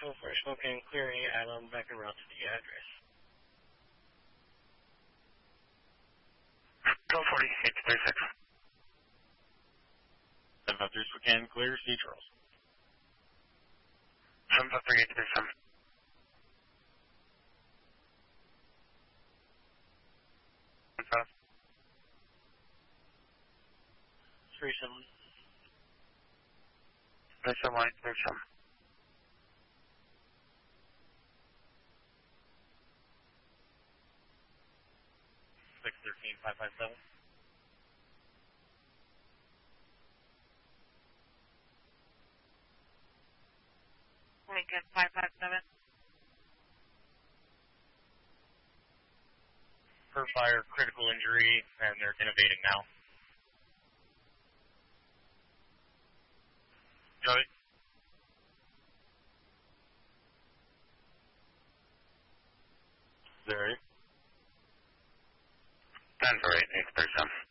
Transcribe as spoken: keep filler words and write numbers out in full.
twelve four smoke and clearing, I'm back en route to the address. twelve forty, eight thirty-six. seven five three Spokane, clear, C Charles. seven five three, eight thirty-seven. five. three seven. three seven one, eight thirty-seven. six thirteen, five five seven. Lincoln, five five seven. Per fire, critical injury, and they're innovating now. Joey? Zary? Denver, eight thirty-seven.